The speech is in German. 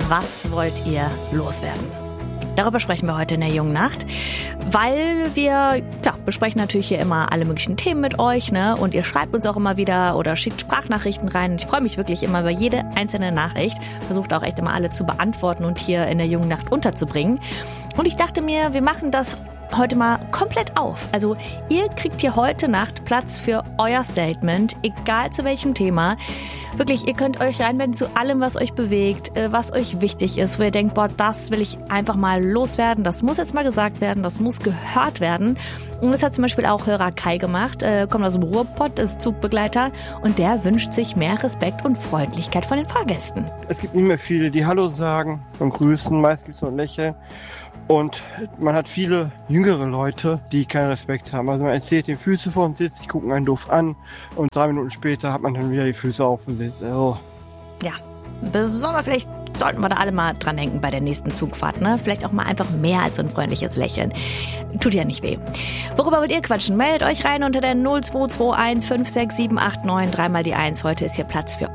Was wollt ihr loswerden? Darüber sprechen wir heute in der Jungen Nacht, weil wir besprechen natürlich hier immer alle möglichen Themen mit euch, ne? Und ihr schreibt uns auch immer wieder oder schickt Sprachnachrichten rein. Ich freue mich wirklich immer über jede einzelne Nachricht. Versucht auch echt immer alle zu beantworten und hier in der Jungen Nacht unterzubringen. Und ich dachte mir, wir machen das heute mal komplett auf. Also ihr kriegt hier heute Nacht Platz für euer Statement, egal zu welchem Thema. Wirklich, ihr könnt euch reinwenden zu allem, was euch bewegt, was euch wichtig ist, wo ihr denkt, boah, das will ich einfach mal loswerden, das muss jetzt mal gesagt werden, das muss gehört werden. Und das hat zum Beispiel auch Hörer Kai gemacht, kommt aus dem Ruhrpott, ist Zugbegleiter und der wünscht sich mehr Respekt und Freundlichkeit von den Fahrgästen. Es gibt nicht mehr viele, die Hallo sagen und grüßen, meist gibt es nur ein Lächeln. Und man hat viele jüngere Leute, die keinen Respekt haben. Also man erzählt den Füße vor dem Sitz, die gucken einen doof an und 3 Minuten später hat man dann wieder die Füße auf dem Sitz. Oh. Ja, sollten wir da alle mal dran denken bei der nächsten Zugfahrt, ne? Vielleicht auch mal einfach mehr als so ein freundliches Lächeln. Tut ja nicht weh. Worüber wollt ihr quatschen? Meldet euch rein unter der 0221 56789, dreimal die 1. Heute ist hier Platz für